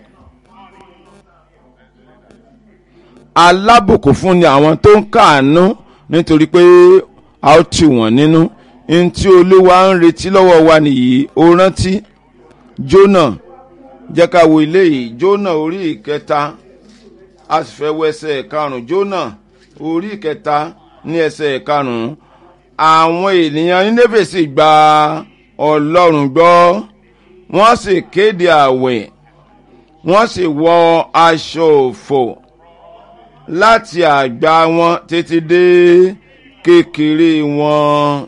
Alábùkún fún ni àwọn tó ń káàánú, nítorí pé a ó tù wọ́n nínú. Ní tí Olúwa ń retí lọ́wọ́ wa nìyí. Ó rántí Jónà, jẹ́ ká wo ilé yìí. Jónà orí ìkẹta, a sì fẹ́ wo ẹsẹ̀ karùn-ún. Jónà orí ìkẹta ní ẹsẹ̀ karùn-ún. Àwọn ènìyàn Nínéfè sì gba Ọlọ́run gbọ́, wọ́n sì kéde ààwẹ̀, wọ́n sì wọ aṣọ òfò láti àgbà wọn títí dé kékeré wọn.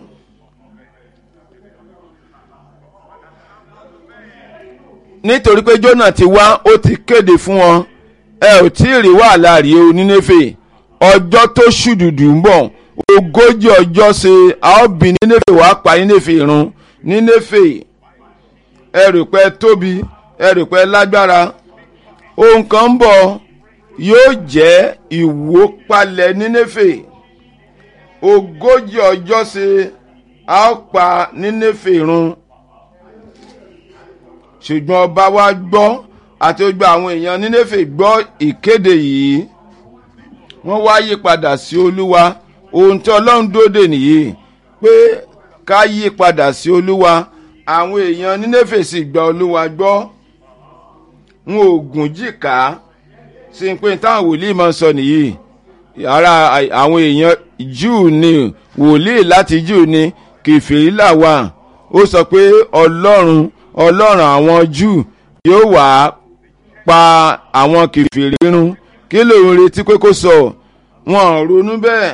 Nítorí pé Jónà ti wá, ó ti kéde fún wọn, ẹ ò tí ì rí wàhálà rí o Nínéfè. Ọjọ́ tó ṣùdùdù ń bọ̀, ogójì ọjọ́ ṣe a ó bí Nínéfè wá pa Nínéfè run. Nínéfè, ẹ rò pé tóbi, ẹ rò pé lágbára. Ohun kan ń bọ̀, yóò jẹ́ ìwópalẹ̀ Nínéfè. Ogójì ọjọ́ ṣe a ó pa Nínéfè run. Ṣùgbọ́n ọba wa gbọ́, àti gbogbo àwọn èèyàn Nínéfè gbọ́ ìkéde yìí, wọ́n wá yí padà sí Olúwa. Ohun tí Ọlọ́run dóde nìyí, pé ká yí padà sí Olúwa. Àwọn èèyàn Nínéfè sì gba Olúwa gbọ́, wọn ò gùn jìkà sí pé táwọn wòlíì máa ń sọ nìyí. Ara àwọn èèyàn Júù ni, wòlíì láti Júù ni, kèfèrí là wà. Ó sọ pé Ọlọ́run Ọlọ́run àwọn Júù yóò wá pa àwọn kèfèrí run. Kí ló ń retí pé kó sọ? Wọn ronú bẹ́ẹ̀.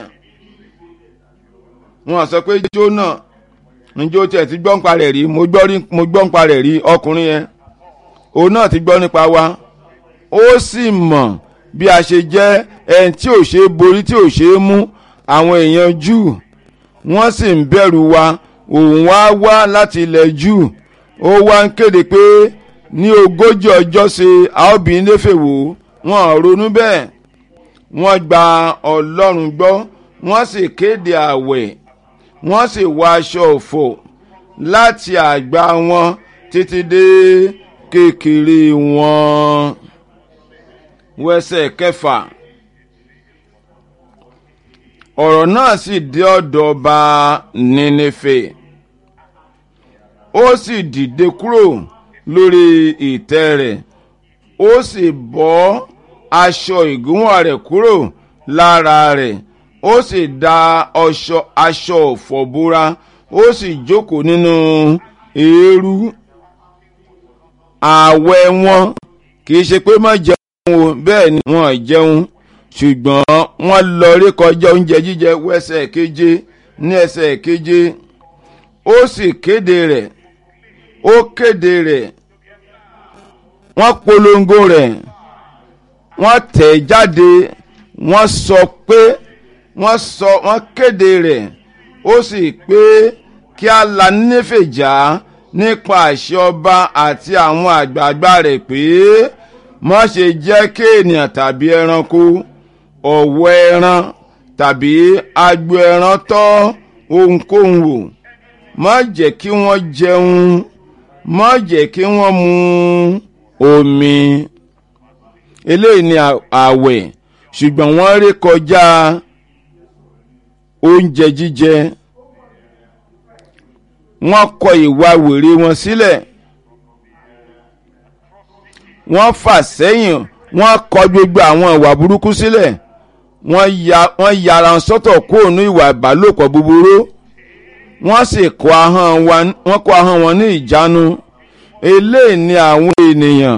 Wọ́n sọ pé Jónà njó tiẹ̀ ti gbọ́ nípa rẹ̀ rí, mo gbọ́ nípa rẹ̀ rí. Ọkùnrin yẹn òun náà ti gbọ́ nípa wa, ó sì mọ̀ bí a ṣe jẹ́ ẹni tí ò ṣe é borí, tí ò ṣe é mú. Àwọn èèyàn Júù wọ́n sì ń bẹ̀rù wa. Òun wá wá láti ilẹ̀ Júù, ó wá ń kéde pé ní ogójì ọjọ́ ṣe a ó bí Nínéfè wó. Wọ́n ronú bẹ́ẹ̀. Wọ́n gba Ọlọ́run gbọ́, wọ́n sì kéde ààwẹ̀, wọ́n sì wọ aṣọ òfò láti àgbà wọn títí dé kékeré wọn. Wẹ́sẹ̀ kẹfà. Ọ̀rọ̀ náà sì dé ọ̀dọ̀ ọba Nínéfè, ó sì dìde kúrò lórí ìtẹ́ rẹ̀, ó sì bọ́ aṣọ ìgúnwà rẹ̀ kúrò lára rẹ̀, ó sì da aṣọ òfò búra, ó sì jókòó nínú eérú. Ààwẹ̀ wọn kì í ṣe pé má jẹun o, bẹ́ẹ̀ ni wọ́n jẹun, ṣùgbọ́n wọ́n lọ rí kọjá oúnjẹ jíjẹ. Wẹ́sẹ̀ keje ní ẹsẹ̀ keje. Ó sì kéde rẹ̀, ó kéde rẹ̀, wọ́n polongo rẹ̀, wọ́n tẹ̀ jáde, wọ́n sọ pé wọ́n sọ wọ́n kéde rẹ̀. Ó sì pé kí a la Nínéfè já nípa àṣẹ ọba àti àwọn àgbààgbà rẹ̀ pé má ṣe jẹ́ kí ènìyàn tàbí ẹranko, ọ̀wọ́ ẹran tàbí agbo ẹran tọ́ ohunkóhun wò. Má jẹ́ kí wọ́n jẹun, má jẹ́ kí wọ́n mu omi. Eléyìí ni ààwẹ̀, ṣùgbọ́n wọ́n ré kọjá oúnjẹ jíjẹ. Wọ́n kọ ìwà wèrè wọn sílẹ̀, wọ́n fà sẹ́yìn, wọ́n kọ gbogbo àwọn ìwà burúkú sílẹ̀. Wọ́n ya wọ́n yára sọ́tọ̀ kúrò ní ìwà ìbálòpọ̀ búburú. Wọ́n sì kó ahọ́n wọn wọ́n kó ahọ́n wọn ní ìjánu. eléyìí ni àwọn ènìyàn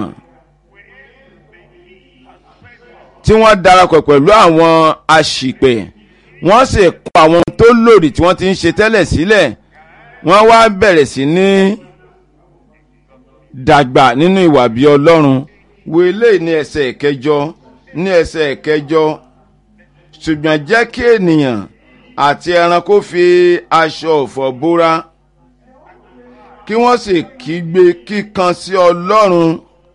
tí wọ́n darapọ̀ pẹ̀lú àwọn aṣìpẹ̀ wọ́n sì kọ àwọn tó lòdì tí wọ́n ti ń ṣe tẹ́lẹ̀ sílẹ̀ wọ́n wá bẹ̀rẹ̀ sí ní dàgbà nínú ìwà bí Ọlọ́run. wo eléyìí ní ẹsẹ̀ ìkẹjọ ní ẹsẹ̀ ìkẹjọ ṣùgbọ́n jẹ́ kí ènìyàn àti ẹranko fi aṣọ ọ̀fọ̀ bóra kí wọ́n sì kígbe kíkan sí Ọlọ́run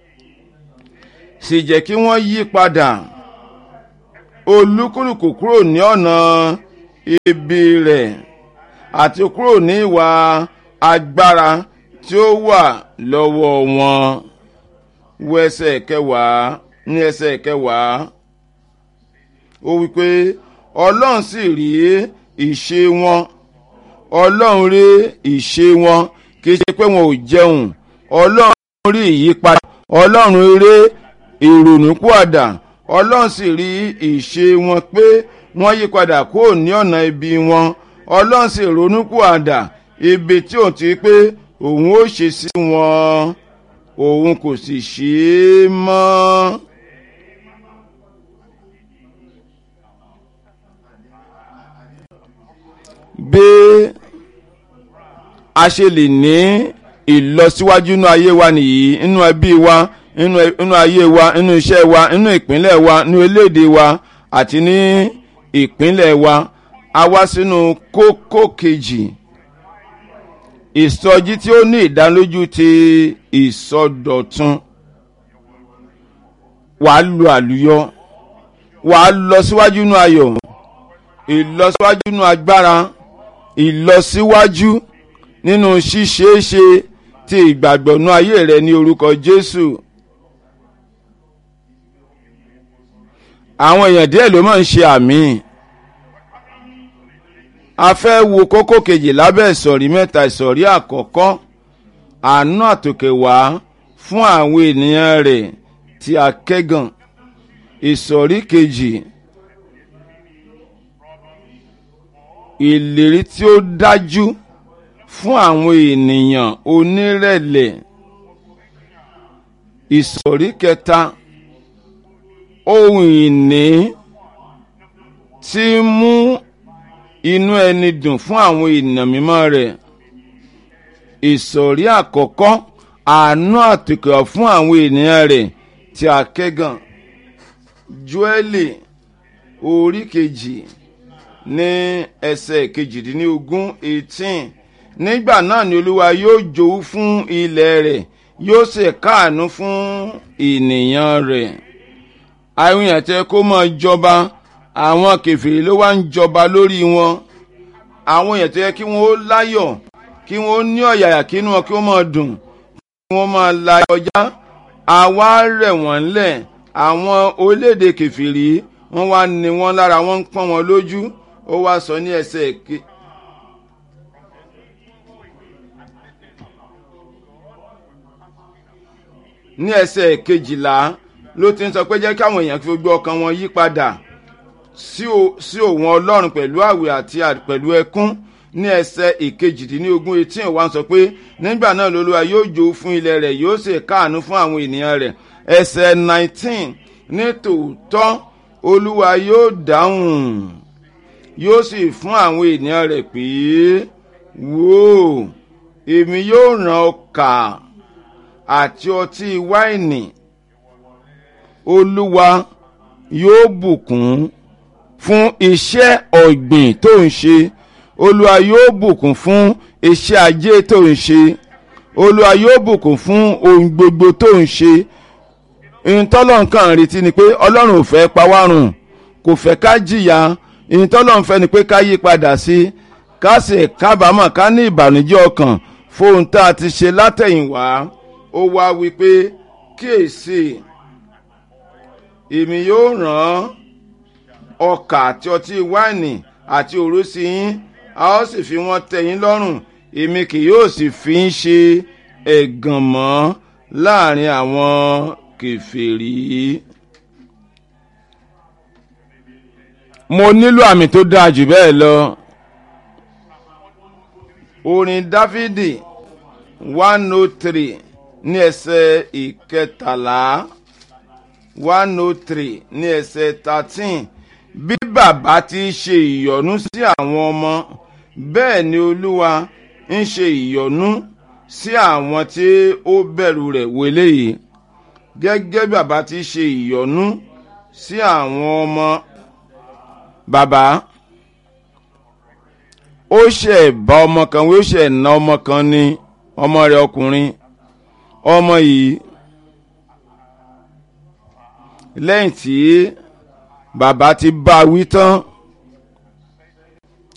sì jẹ́ kí wọ́n yí padà olúkúlùkù kúrò ní ọ̀nà ibi rẹ̀ àti kúrò ní ìwà agbára tí ó wà lọ́wọ́ wọn. wo ẹsẹ̀ kẹwàá ní ẹsẹ̀ kẹwàá ó wípé Ọlọ́run sì rí ìṣe wọn Ọlọ́run rí ìṣe wọn kì í ṣe pé wọn ò jẹun Ọlọ́run rí ìyípadà Ọlọ́run rí ìrònúpìwàdà Ọlọ́run sì rí ìṣe wọn pé wọ́n yí padà kúrò ní ọ̀nà ibi wọn Ọlọ́run sì ronúpìwàdà ibi tí òun ti pé òun ó ṣe sí wọn òun kò sì ṣe é mọ́. bí a ṣe lè ní ìlọsíwájú nínú ayé wa nìyí nínú ẹbí wa nínú ayé wa nínú iṣẹ́ wa nínú ìpínlẹ̀ wa nínú orílẹ̀-èdè wa àti ní ìpínlẹ̀ wa. a wá sínú kókó kejì ìsọjí tí ó ní ìdánilójú ti ìsọdọ̀tun. wàá lu àlùyọ wàá lọ síwájú nínú ayọ̀ ìlọsíwájú nínú agbára ìlọsíwájú nínú ṣíṣeéṣe ti ìgbàgbọ́ nínú ayé rẹ ní orúkọ Jésù. àwọn èèyàn díẹ̀ ló máa ń ṣe àmì. a fẹ́ wo kókó kejì lábẹ́ ìsọ̀rí mẹ́ta. ìsọ̀rí àkọ́kọ́ àánú àtòkè wá fún àwọn ènìyàn rẹ̀ tí a kẹ́gàn. ìsọ̀rí kejì ìlérí tí ó dájú fún àwọn ènìyàn onírẹ̀lẹ̀. ìsọ̀rí kẹta ohun ìní tí mú inú ẹni dùn fún àwọn ènìyàn mímọ́ rẹ̀. ìsọ̀rí àkọ́kọ́ àánú àtòkè fún àwọn ènìyàn rẹ̀ tí a kẹ́gàn. Jóẹ́lì orí kejì ní ẹsẹ̀ kejìdínlógún eighteen. nígbà náà ni Olúwa yóò jowú fún ilẹ̀ rẹ̀ yóò sì káàánú fún ènìyàn rẹ̀. àwọn èèyàn tẹ́ kó máa jọba àwọn kèfèrí ló wá ń jọba lórí wọn. àwọn èèyàn tó yẹ kí wọ́n ó láyọ̀ kí wọ́n ó ní ọ̀yàyà kí inú wọn kí wọ́n máa dùn kí wọ́n máa la ọjà àwa rẹ̀ wọ́n lẹ̀. àwọn orílẹ̀-èdè kèfèrí wọ́n wá ní wọn lára wọ́n ń pọ́n wọn lójú. ó wá sọ ní ẹsẹ̀ ke ní ẹsẹ̀ kejìlá ló ti ń sọ pé jẹ́ káwọn èèyàn fi gbogbo ọkàn wọn yí padà sí òun Ọlọ́run pẹ̀lú àwẹ̀ àti pẹ̀lú ẹkún. ní ẹsẹ̀ ìkejìdínlógún eighteen wá ń sọ pé nígbà náà l'Olúwa yóò jó fún ilẹ̀ rẹ̀ yóò sì káàánú fún àwọn ènìyàn rẹ̀. ẹsẹ̀ nineteen ní tòótọ́ Olúwa yóò dáhùn yóò sì fún àwọn ènìyàn rẹ̀ pé wò èmi yóò rán ọkà àti ọtí wáìnì Olúwa yóò bùkún fún iṣẹ́ ọ̀gbìn tó ń ṣe. Olúwa yóò bùkún fún iṣẹ́ ajé tó ń ṣe. Olúwa yóò bùkún fún ohun gbogbo tó ń ṣe. ìtọ́lọ́run kàn retí ni pé Ọlọ́run ò fẹ́ pa wá run kò fẹ́ ká jìyà. ìtọ́lọ́run fẹ́ ni pé ká yí padà sí ká sì kábàámọ̀ ká ní ìbànújẹ́ ọkàn fóun tá a ti ṣe látẹ̀yìnwá. ó wá wí pé kíyèsí èmi yóò rán ọkà àti ọtí wáìnì àti òró sí yín a ó sì fi wọ́n tẹ́ yín lọ́rùn èmi kì yóò sì fi ń ṣe ẹ̀gàn mọ́ láàrin àwọn kèfèrí. mo nílò àmì tó dáa jù bẹ́ẹ̀ lọ. orin Dáfídì one oh three ní ẹsẹ̀ ìkẹtàlá one oh three ní ẹsẹ̀ thirteen bí bàbá ti ṣe ìyọ́nú sí àwọn ọmọ bẹ́ẹ̀ ni olúwa ń ṣe ìyọ́nú sí àwọn tí ó bẹ̀rù rẹ̀ wọlé yìí gẹ́gẹ́ bí bàbá ti ṣe ìyọ́nú sí àwọn ọmọ. Bàbá ó ṣe bá ọmọ kan wí ó ṣe ná ọmọ kan ní ọmọ rẹ̀ ọkùnrin ọmọ yìí lẹ́yìn tí bàbá ti bá wí tán